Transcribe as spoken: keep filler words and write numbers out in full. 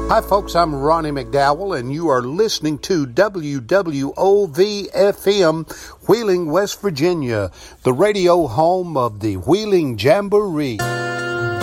Hi, folks. I'm Ronnie McDowell, and you are listening to W W O V F M, Wheeling, West Virginia, the radio home of the Wheeling Jamboree.